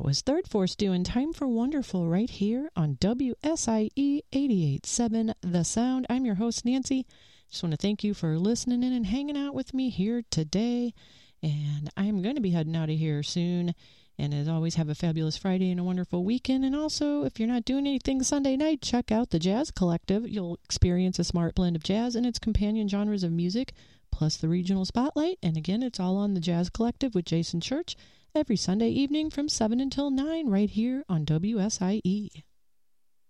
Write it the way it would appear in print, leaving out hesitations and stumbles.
That was Third Force doing Time for Wonderful right here on WSIE 88.7 The Sound. I'm your host, Nancy. Just want to thank you for listening in and hanging out with me here today. And I'm going to be heading out of here soon. And as always, have a fabulous Friday and a wonderful weekend. And also, if you're not doing anything Sunday night, check out the Jazz Collective. You'll experience a smart blend of jazz and its companion genres of music, plus the regional spotlight. And again, it's all on the Jazz Collective with Jason Church every Sunday evening from 7 until 9 right here on WSIE.